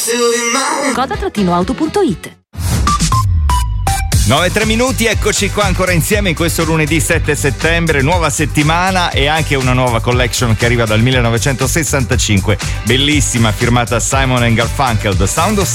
Skoda-auto.it. 9:03, eccoci qua ancora insieme in questo lunedì 7 settembre, nuova settimana e anche una nuova collection che arriva dal 1965, bellissima, firmata Simon & Garfunkel, The Sound of